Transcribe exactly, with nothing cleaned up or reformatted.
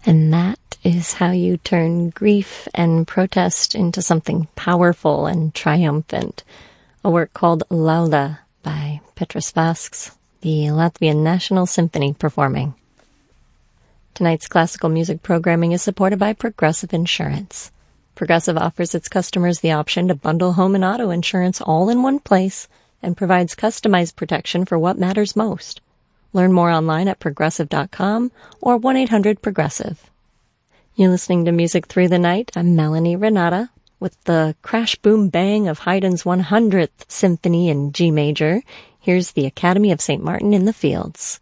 And that is how you turn grief and protest into something powerful and triumphant. A work called Laula by Petras Vasks, the Latvian National Symphony performing. Tonight's classical music programming is supported by Progressive Insurance. Progressive offers its customers the option to bundle home and auto insurance all in one place and provides customized protection for what matters most. Learn more online at progressive dot com or one eight hundred progressive. You're listening to Music Through the Night. I'm Melanie Renata with the crash boom bang of Haydn's one hundredth Symphony in G major. Here's the Academy of Saint Martin in the Fields.